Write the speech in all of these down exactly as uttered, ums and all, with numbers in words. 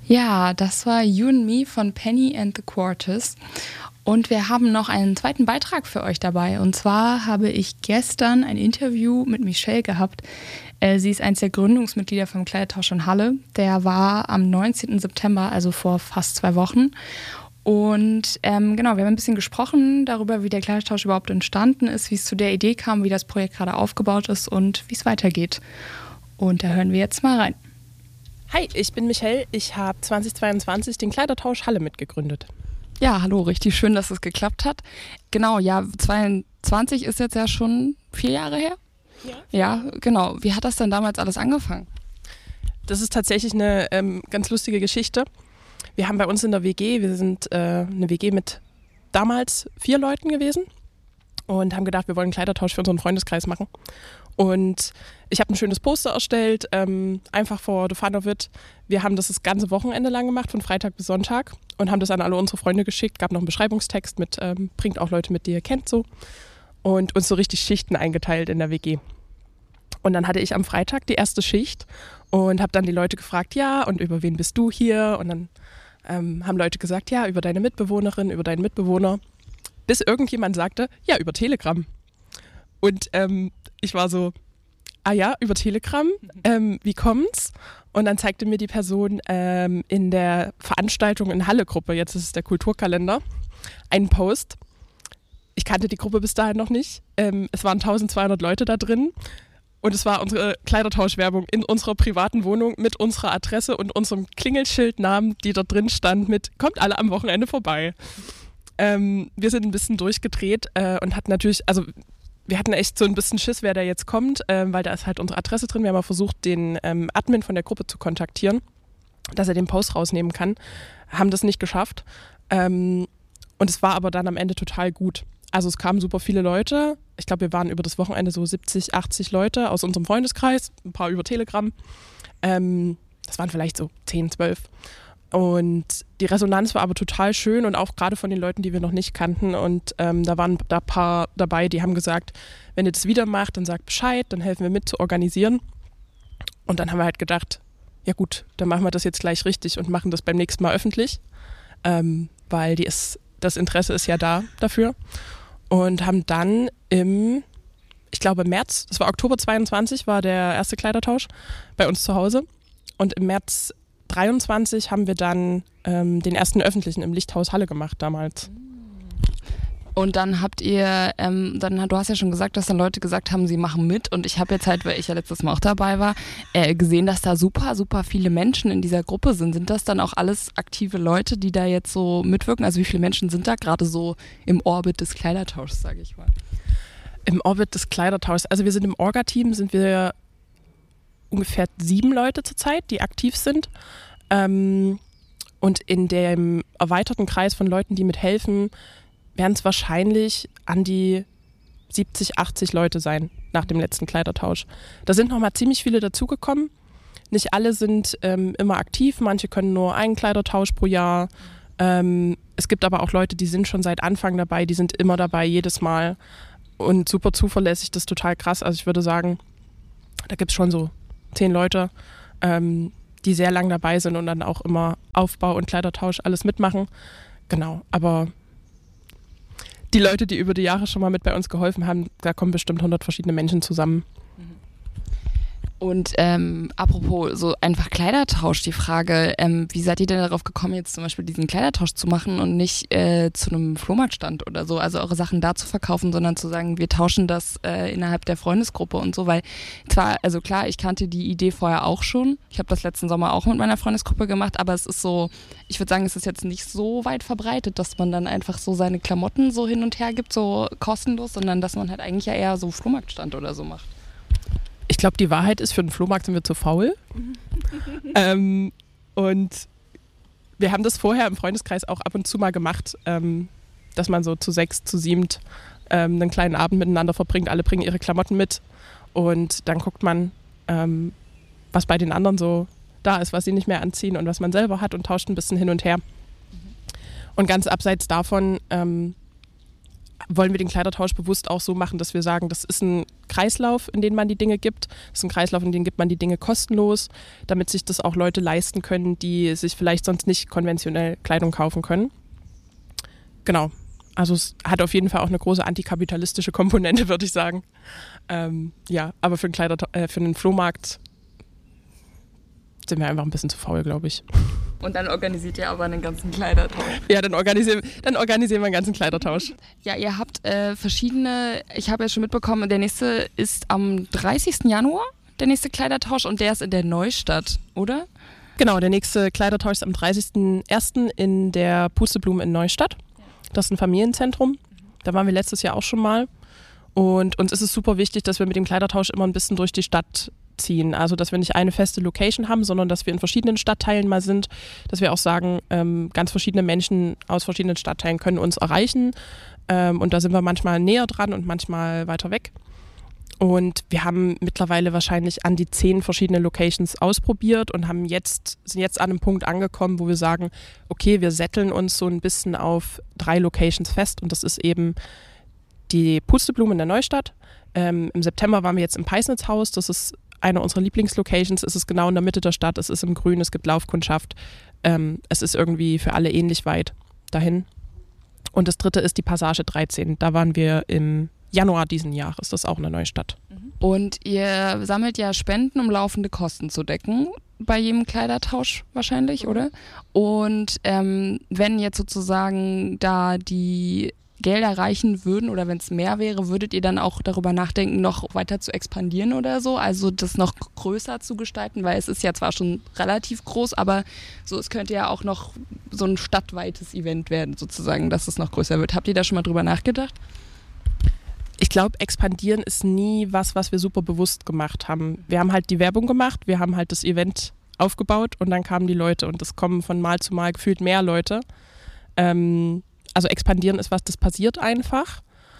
Ja, das war You and Me von Penny and the Quarters. Und wir haben noch einen zweiten Beitrag für euch dabei. Und zwar habe ich gestern ein Interview mit Michelle gehabt. Äh, sie ist eines der Gründungsmitglieder vom Kleidertausch in Halle. Der war am neunzehnten September, also vor fast zwei Wochen. Und ähm, genau, wir haben ein bisschen gesprochen darüber, wie der Kleidertausch überhaupt entstanden ist, wie es zu der Idee kam, wie das Projekt gerade aufgebaut ist und wie es weitergeht. Und da hören wir jetzt mal rein. Hi, ich bin Michelle. Ich habe zweitausendzweiundzwanzig den Kleidertausch Halle mitgegründet. Ja, hallo, richtig schön, dass es geklappt hat. Genau, ja, zweiundzwanzig ist jetzt ja schon vier Jahre her. Ja, ja, genau. Wie hat das denn damals alles angefangen? Das ist tatsächlich eine ähm, ganz lustige Geschichte. Wir haben bei uns in der W G, wir sind äh, eine W G mit damals vier Leuten gewesen und haben gedacht, wir wollen einen Kleidertausch für unseren Freundeskreis machen. Und ich habe ein schönes Poster erstellt, ähm, einfach for the fun of it. Wir haben das das ganze Wochenende lang gemacht, von Freitag bis Sonntag, und haben das an alle unsere Freunde geschickt. Gab noch einen Beschreibungstext mit, ähm, bringt auch Leute mit, die ihr kennt, so. Und uns so richtig Schichten eingeteilt in der W G. Und dann hatte ich am Freitag die erste Schicht und habe dann die Leute gefragt, ja, und über wen bist du hier? Und dann ähm, haben Leute gesagt, ja, über deine Mitbewohnerin, über deinen Mitbewohner. Bis irgendjemand sagte, ja, über Telegram. Und ähm, ich war so, ah ja, über Telegram, ähm, wie kommt's? Und dann zeigte mir die Person ähm, in der Veranstaltung in Halle-Gruppe, jetzt ist es der Kulturkalender, einen Post. Ich kannte die Gruppe bis dahin noch nicht. Ähm, es waren eintausendzweihundert Leute da drin. Und es war unsere Kleidertauschwerbung in unserer privaten Wohnung mit unserer Adresse und unserem Klingelschildnamen, die da drin stand mit, kommt alle am Wochenende vorbei. Ähm, wir sind ein bisschen durchgedreht äh, und hatten natürlich, also wir hatten echt so ein bisschen Schiss, wer da jetzt kommt, äh, weil da ist halt unsere Adresse drin. Wir haben mal versucht, den ähm, Admin von der Gruppe zu kontaktieren, dass er den Post rausnehmen kann. Haben das nicht geschafft. Ähm, und es war aber dann am Ende total gut. Also es kamen super viele Leute. Ich glaube, wir waren über das Wochenende so siebzig, achtzig Leute aus unserem Freundeskreis, ein paar über Telegram. Ähm, das waren vielleicht so zehn, zwölf. Und die Resonanz war aber total schön und auch gerade von den Leuten, die wir noch nicht kannten. Und ähm, da waren da ein paar dabei, die haben gesagt, wenn ihr das wieder macht, dann sagt Bescheid, dann helfen wir mit zu organisieren. Und dann haben wir halt gedacht, ja gut, dann machen wir das jetzt gleich richtig und machen das beim nächsten Mal öffentlich, ähm, weil die ist, das Interesse ist ja da dafür. Und haben dann im, ich glaube März, das war Oktober zweiundzwanzig, war der erste Kleidertausch bei uns zu Hause. Und im März dreiundzwanzig haben wir dann ähm, den ersten öffentlichen im Lichthaus Halle gemacht damals. Und dann habt ihr, ähm, dann du hast ja schon gesagt, dass dann Leute gesagt haben, sie machen mit. Und ich habe jetzt halt, weil ich ja letztes Mal auch dabei war, äh, gesehen, dass da super, super viele Menschen in dieser Gruppe sind. Sind das dann auch alles aktive Leute, die da jetzt so mitwirken? Also wie viele Menschen sind da gerade so im Orbit des Kleidertauschs, sage ich mal? Im Orbit des Kleidertauschs. Also wir sind im Orga-Team, sind wir ungefähr sieben Leute zurzeit, die aktiv sind. Ähm, und in dem erweiterten Kreis von Leuten, die mithelfen, werden es wahrscheinlich an die siebzig, achtzig Leute sein nach dem letzten Kleidertausch. Da sind nochmal ziemlich viele dazugekommen. Nicht alle sind ähm, immer aktiv, manche können nur einen Kleidertausch pro Jahr. Ähm, es gibt aber auch Leute, die sind schon seit Anfang dabei, die sind immer dabei, jedes Mal. Und super zuverlässig, das ist total krass. Also ich würde sagen, da gibt es schon so zehn Leute, ähm, die sehr lang dabei sind und dann auch immer Aufbau und Kleidertausch alles mitmachen. Genau, aber die Leute, die über die Jahre schon mal mit bei uns geholfen haben, da kommen bestimmt hundert verschiedene Menschen zusammen. Und ähm, apropos so einfach Kleidertausch, die Frage, ähm, wie seid ihr denn darauf gekommen, jetzt zum Beispiel diesen Kleidertausch zu machen und nicht äh, zu einem Flohmarktstand oder so, also eure Sachen da zu verkaufen, sondern zu sagen, wir tauschen das äh, innerhalb der Freundesgruppe und so, weil zwar, also klar, ich kannte die Idee vorher auch schon, ich habe das letzten Sommer auch mit meiner Freundesgruppe gemacht, aber es ist so, ich würde sagen, es ist jetzt nicht so weit verbreitet, dass man dann einfach so seine Klamotten so hin und her gibt, so kostenlos, sondern dass man halt eigentlich ja eher so Flohmarktstand oder so macht. Ich glaube, die Wahrheit ist, für den Flohmarkt sind wir zu faul. ähm, und wir haben das vorher im Freundeskreis auch ab und zu mal gemacht, ähm, dass man so zu sechs, zu siebt ähm, einen kleinen Abend miteinander verbringt. Alle bringen ihre Klamotten mit und dann guckt man, ähm, was bei den anderen so da ist, was sie nicht mehr anziehen und was man selber hat und tauscht ein bisschen hin und her. Und ganz abseits davon ähm, wollen wir den Kleidertausch bewusst auch so machen, dass wir sagen, das ist ein Kreislauf, in den man die Dinge gibt. Das ist ein Kreislauf, in den gibt man die Dinge kostenlos, damit sich das auch Leute leisten können, die sich vielleicht sonst nicht konventionell Kleidung kaufen können. Genau. Also es hat auf jeden Fall auch eine große antikapitalistische Komponente, würde ich sagen. Ähm, ja, aber für einen, Kleider, äh, für einen Flohmarkt sind wir einfach ein bisschen zu faul, glaube ich. Und dann organisiert ihr aber einen ganzen Kleidertausch. Ja, dann organisieren, dann organisieren wir einen ganzen Kleidertausch. Ja, ihr habt äh, verschiedene, ich habe ja schon mitbekommen, der nächste ist am dreißigsten Januar, der nächste Kleidertausch, und der ist in der Neustadt, oder? Genau, der nächste Kleidertausch ist am dreißigsten ersten in der Pusteblume in Neustadt. Das ist ein Familienzentrum. Da waren wir letztes Jahr auch schon mal. Und uns ist es super wichtig, dass wir mit dem Kleidertausch immer ein bisschen durch die Stadt ziehen. Also, dass wir nicht eine feste Location haben, sondern dass wir in verschiedenen Stadtteilen mal sind. Dass wir auch sagen, ähm, ganz verschiedene Menschen aus verschiedenen Stadtteilen können uns erreichen. Ähm, und da sind wir manchmal näher dran und manchmal weiter weg. Und wir haben mittlerweile wahrscheinlich an die zehn verschiedene Locations ausprobiert und haben jetzt, sind jetzt an einem Punkt angekommen, wo wir sagen, okay, wir setteln uns so ein bisschen auf drei Locations fest. Und das ist eben die Pusteblume in der Neustadt. Ähm, Im September waren wir jetzt im Peisnitzhaus. Das ist eine unserer Lieblingslocations. Es ist genau in der Mitte der Stadt. Es ist im Grün, es gibt Laufkundschaft. Ähm, es ist irgendwie für alle ähnlich weit dahin. Und das dritte ist die Passage dreizehn. Da waren wir im Januar diesen Jahres. Das ist auch eine Neustadt. Und ihr sammelt ja Spenden, um laufende Kosten zu decken, bei jedem Kleidertausch wahrscheinlich, oder? Und ähm, wenn jetzt sozusagen da die Gelder reichen würden oder wenn es mehr wäre, würdet ihr dann auch darüber nachdenken, noch weiter zu expandieren oder so? Also das noch größer zu gestalten, weil es ist ja zwar schon relativ groß, aber so es könnte ja auch noch so ein stadtweites Event werden sozusagen, dass es noch größer wird. Habt ihr da schon mal drüber nachgedacht? Ich glaube, expandieren ist nie was, was wir super bewusst gemacht haben. Wir haben halt die Werbung gemacht, wir haben halt das Event aufgebaut und dann kamen die Leute und es kommen von Mal zu Mal gefühlt mehr Leute. Ähm, also expandieren ist was, das passiert einfach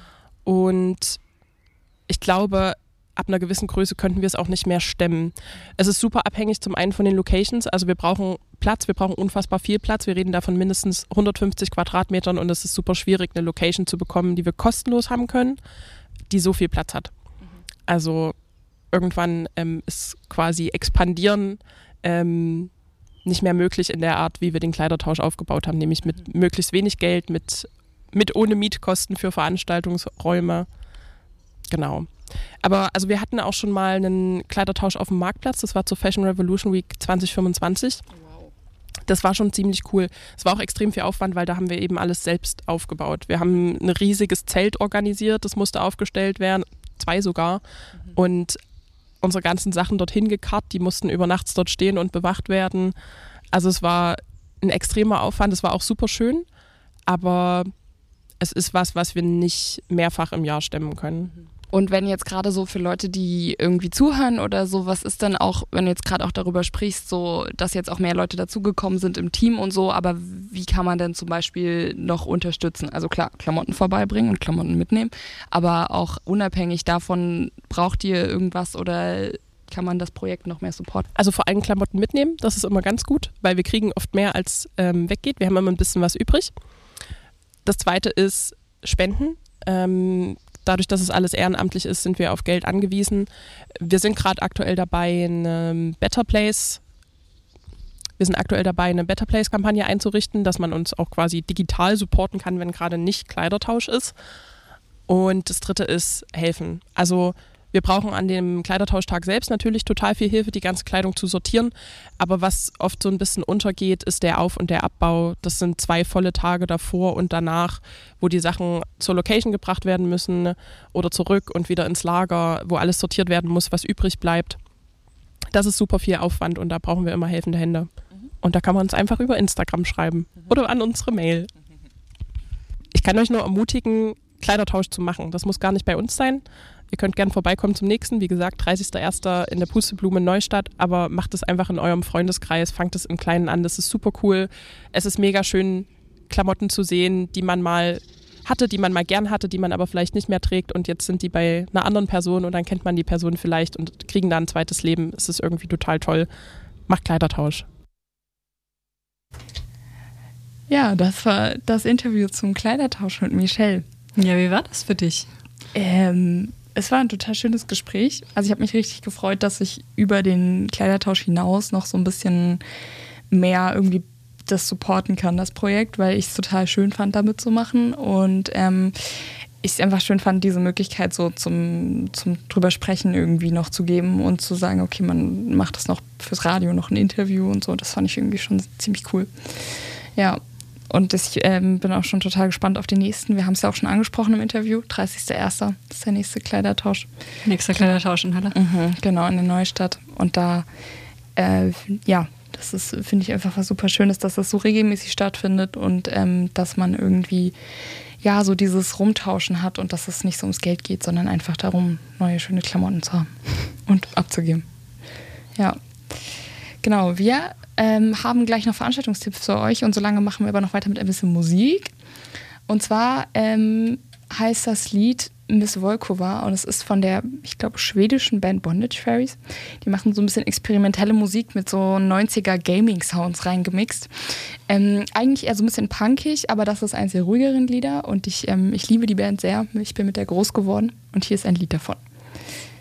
und ich glaube, ab einer gewissen Größe könnten wir es auch nicht mehr stemmen. Es ist super abhängig zum einen von den Locations, also wir brauchen Platz, wir brauchen unfassbar viel Platz, wir reden da von mindestens hundertfünfzig Quadratmetern und es ist super schwierig, eine Location zu bekommen, die wir kostenlos haben können, die so viel Platz hat. Mhm. Also irgendwann ähm, ist quasi expandieren ähm, nicht mehr möglich in der Art, wie wir den Kleidertausch aufgebaut haben, nämlich mit mhm. möglichst wenig Geld, mit, mit ohne Mietkosten für Veranstaltungsräume. Genau. Aber also wir hatten auch schon mal einen Kleidertausch auf dem Marktplatz, das war zur Fashion Revolution Week zwanzig fünfundzwanzig. Wow. Das war schon ziemlich cool. Es war auch extrem viel Aufwand, weil da haben wir eben alles selbst aufgebaut. Wir haben ein riesiges Zelt organisiert, das musste aufgestellt werden, zwei sogar. Mhm. Und unsere ganzen Sachen dorthin gekarrt, die mussten über nachts dort stehen und bewacht werden. Also es war ein extremer Aufwand, es war auch super schön, aber es ist was, was wir nicht mehrfach im Jahr stemmen können. Mhm. Und wenn jetzt gerade so für Leute, die irgendwie zuhören oder so, was ist dann auch, wenn du jetzt gerade auch darüber sprichst, so, dass jetzt auch mehr Leute dazugekommen sind im Team und so, aber wie kann man denn zum Beispiel noch unterstützen? Also klar, Klamotten vorbeibringen und Klamotten mitnehmen, aber auch unabhängig davon, braucht ihr irgendwas oder kann man das Projekt noch mehr supporten? Also vor allem Klamotten mitnehmen, das ist immer ganz gut, weil wir kriegen oft mehr als ähm, weggeht. Wir haben immer ein bisschen was übrig. Das zweite ist Spenden. Ähm, Dadurch, dass es alles ehrenamtlich ist, sind wir auf Geld angewiesen. Wir sind gerade aktuell dabei, eine Better Place, wir sind aktuell dabei, eine Better Place-Kampagne einzurichten, dass man uns auch quasi digital supporten kann, wenn gerade nicht Kleidertausch ist. Und das dritte ist helfen. Also wir brauchen an dem Kleidertauschtag selbst natürlich total viel Hilfe, die ganze Kleidung zu sortieren. Aber was oft so ein bisschen untergeht, ist der Auf- und der Abbau. Das sind zwei volle Tage davor und danach, wo die Sachen zur Location gebracht werden müssen oder zurück und wieder ins Lager, wo alles sortiert werden muss, was übrig bleibt. Das ist super viel Aufwand und da brauchen wir immer helfende Hände. Und da kann man uns einfach über Instagram schreiben oder an unsere Mail. Ich kann euch nur ermutigen, Kleidertausch zu machen. Das muss gar nicht bei uns sein. Ihr könnt gerne vorbeikommen zum nächsten. Wie gesagt, dreißigster erster in der Pusteblume Neustadt. Aber macht es einfach in eurem Freundeskreis. Fangt es im Kleinen an. Das ist super cool. Es ist mega schön, Klamotten zu sehen, die man mal hatte, die man mal gern hatte, die man aber vielleicht nicht mehr trägt. Und jetzt sind die bei einer anderen Person und dann kennt man die Person vielleicht und kriegen da ein zweites Leben. Es ist irgendwie total toll. Macht Kleidertausch. Ja, das war das Interview zum Kleidertausch mit Michelle. Ja, wie war das für dich? Ähm, es war ein total schönes Gespräch. Also ich habe mich richtig gefreut, dass ich über den Kleidertausch hinaus noch so ein bisschen mehr irgendwie das supporten kann, das Projekt, weil ich es total schön fand, da mitzumachen und ähm, ich es einfach schön fand, diese Möglichkeit so zum, zum drüber sprechen irgendwie noch zu geben und zu sagen, okay, man macht das noch fürs Radio, noch ein Interview und so. Das fand ich irgendwie schon ziemlich cool. Ja, und ich ähm, bin auch schon total gespannt auf den nächsten. Wir haben es ja auch schon angesprochen im Interview. dreißigster erster ist der nächste Kleidertausch. Nächster Kleidertausch in Halle. Mhm, genau, in der Neustadt. Und da, äh, ja, das ist, finde ich einfach was super Schönes, dass das so regelmäßig stattfindet und ähm, dass man irgendwie ja so dieses Rumtauschen hat und dass es nicht so ums Geld geht, sondern einfach darum, neue schöne Klamotten zu haben und abzugeben. Ja, genau. Wir ähm, haben gleich noch Veranstaltungstipps für euch und solange machen wir aber noch weiter mit ein bisschen Musik. Und zwar ähm, heißt das Lied Miss Volkova und es ist von der, ich glaube, schwedischen Band Bondage Fairies. Die machen so ein bisschen experimentelle Musik mit so neunziger Gaming-Sounds reingemixt. Ähm, eigentlich eher so ein bisschen punkig, aber das ist eines der ruhigeren Lieder und ich, ähm, ich liebe die Band sehr. Ich bin mit der groß geworden und hier ist ein Lied davon.